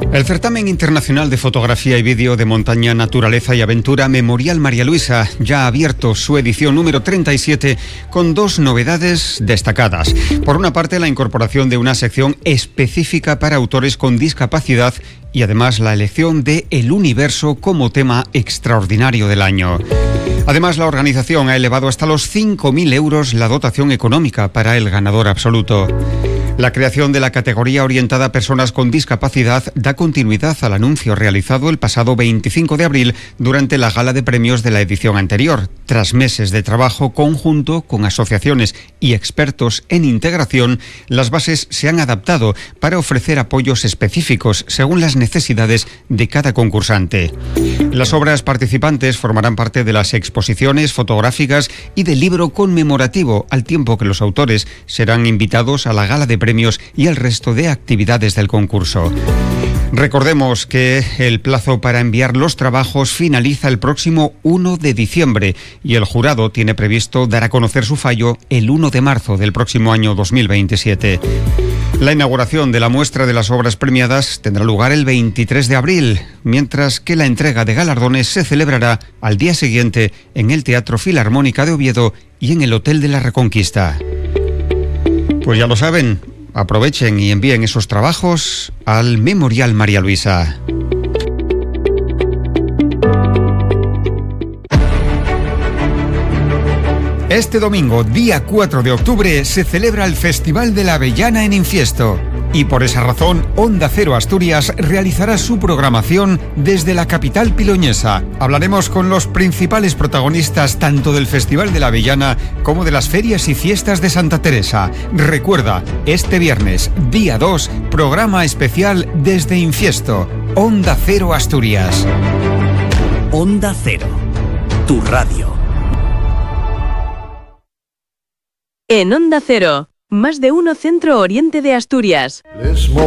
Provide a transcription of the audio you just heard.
El certamen internacional de fotografía y vídeo de montaña, naturaleza y aventura Memorial María Luisa ya ha abierto su edición número 37 con dos novedades destacadas. Por una parte, la incorporación de una sección específica para autores con discapacidad y además la elección de El Universo como tema extraordinario del año. Además, la organización ha elevado hasta los 5.000 euros la dotación económica para el ganador absoluto. La creación de la categoría orientada a personas con discapacidad da continuidad al anuncio realizado el pasado 25 de abril durante la gala de premios de la edición anterior. Tras meses de trabajo conjunto con asociaciones y expertos en integración, las bases se han adaptado para ofrecer apoyos específicos según las necesidades de cada concursante. Las obras participantes formarán parte de las exposiciones fotográficas y del libro conmemorativo, al tiempo que los autores serán invitados a la gala de premios y el resto de actividades del concurso. Recordemos que el plazo para enviar los trabajos finaliza el próximo 1 de diciembre y el jurado tiene previsto dar a conocer su fallo el 1 de marzo del próximo año 2027. La inauguración de la muestra de las obras premiadas tendrá lugar el 23 de abril, mientras que la entrega de galardones se celebrará al día siguiente en el Teatro Filarmónica de Oviedo y en el Hotel de la Reconquista. Pues ya lo saben, aprovechen y envíen esos trabajos al Memorial María Luisa. Este domingo, día 4 de octubre, se celebra el Festival de la Avellana en Infiesto. Y por esa razón, Onda Cero Asturias realizará su programación desde la capital piloñesa. Hablaremos con los principales protagonistas tanto del Festival de la Avellana como de las ferias y fiestas de Santa Teresa. Recuerda, este viernes, día 2, programa especial desde Infiesto. Onda Cero Asturias. Onda Cero, tu radio. En Onda Cero, más de uno Centro Oriente de Asturias.